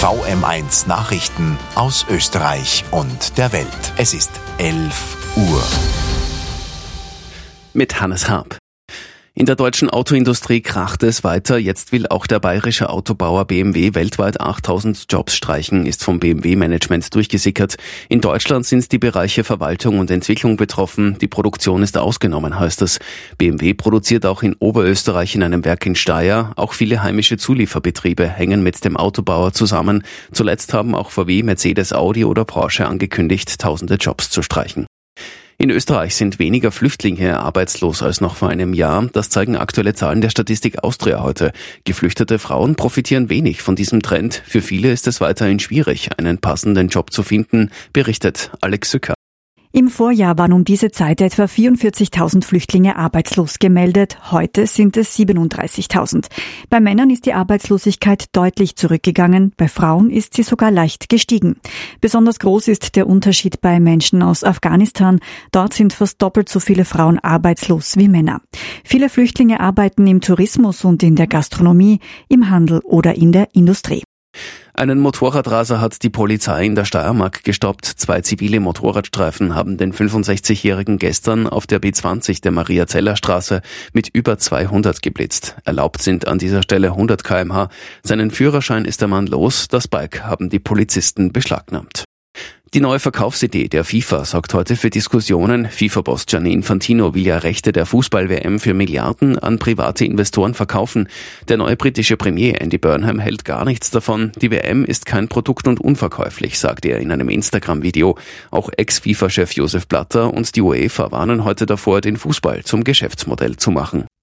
VM1 Nachrichten aus Österreich und der Welt. Es ist 11 Uhr. Mit Hannes Harp. In der deutschen Autoindustrie kracht es weiter. Jetzt will auch der bayerische Autobauer BMW weltweit 8000 Jobs streichen, ist vom BMW-Management durchgesickert. In Deutschland sind die Bereiche Verwaltung und Entwicklung betroffen. Die Produktion ist ausgenommen, heißt es. BMW produziert auch in Oberösterreich in einem Werk in Steyr. Auch viele heimische Zulieferbetriebe hängen mit dem Autobauer zusammen. Zuletzt haben auch VW, Mercedes, Audi oder Porsche angekündigt, tausende Jobs zu streichen. In Österreich sind weniger Flüchtlinge arbeitslos als noch vor einem Jahr. Das zeigen aktuelle Zahlen der Statistik Austria heute. Geflüchtete Frauen profitieren wenig von diesem Trend. Für viele ist es weiterhin schwierig, einen passenden Job zu finden, berichtet Alex Sücker. Im Vorjahr waren um diese Zeit etwa 44.000 Flüchtlinge arbeitslos gemeldet. Heute sind es 37.000. Bei Männern ist die Arbeitslosigkeit deutlich zurückgegangen. Bei Frauen ist sie sogar leicht gestiegen. Besonders groß ist der Unterschied bei Menschen aus Afghanistan. Dort sind fast doppelt so viele Frauen arbeitslos wie Männer. Viele Flüchtlinge arbeiten im Tourismus und in der Gastronomie, im Handel oder in der Industrie. Einen Motorradraser hat die Polizei in der Steiermark gestoppt. 2 zivile Motorradstreifen haben den 65-Jährigen gestern auf der B20 der Maria-Zeller-Straße mit über 200 geblitzt. Erlaubt sind an dieser Stelle 100 km/h. Seinen Führerschein ist der Mann los. Das Bike haben die Polizisten beschlagnahmt. Die neue Verkaufsidee der FIFA sorgt heute für Diskussionen. FIFA-Boss Gianni Infantino will ja Rechte der Fußball-WM für Milliarden an private Investoren verkaufen. Der neue britische Premier Andy Burnham hält gar nichts davon. Die WM ist kein Produkt und unverkäuflich, sagte er in einem Instagram-Video. Auch Ex-FIFA-Chef Josef Blatter und die UEFA warnen heute davor, den Fußball zum Geschäftsmodell zu machen.